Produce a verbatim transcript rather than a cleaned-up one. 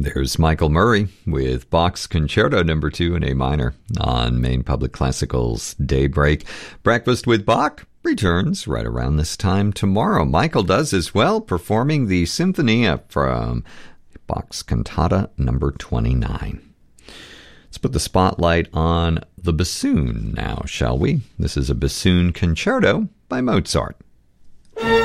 There's Michael Murray with Bach's Concerto Number two in A minor on Maine Public Classical's Daybreak. Breakfast with Bach returns right around this time tomorrow. Michael does as well, performing the Sinfonia from Bach's Cantata Number twenty-nine. Let's put the spotlight on the bassoon now, shall we? This is a bassoon concerto by Mozart.